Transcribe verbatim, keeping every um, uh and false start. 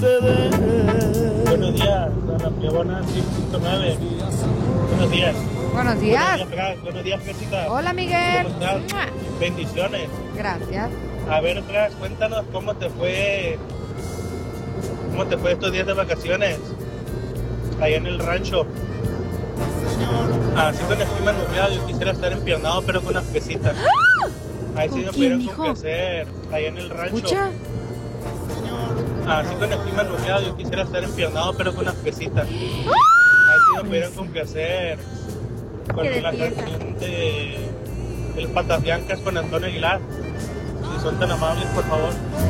Buenos días, don la Piabona cinco punto nueve. Buenos días. Buenos días. Buenos días, Fran. Buenos días, Fresita. Hola, Miguel. ¿Cómo estás? Bendiciones. Gracias. A ver, Fran, cuéntanos cómo te fue. ¿Cómo te fue estos días de vacaciones? Allá en el rancho. Así con el clima nublado, yo quisiera estar empiernado, pero con unas pesitas. Ahí sí me pudieron complacer. Allá en el rancho. ¿Escucha? Así con el clima nublado, yo quisiera estar empiernado, pero con unas pesitas. Ahí sí me pudieron complacer. Con la canción de El Patas Blancas con Antonio Aguilar. Si son tan amables, por favor.